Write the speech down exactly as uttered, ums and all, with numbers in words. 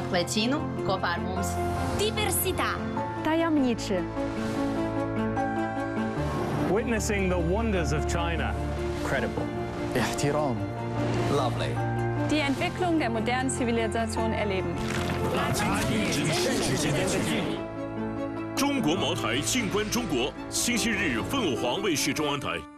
veicinu kopā ar mums. Diversità. Tajemniczy. Witnessing the wonders of China. Credible. احترام. Lovely. Die Entwicklung der modernen Zivilisation erleben. 中国茅台静观中国，星期日凤凰卫视中央台。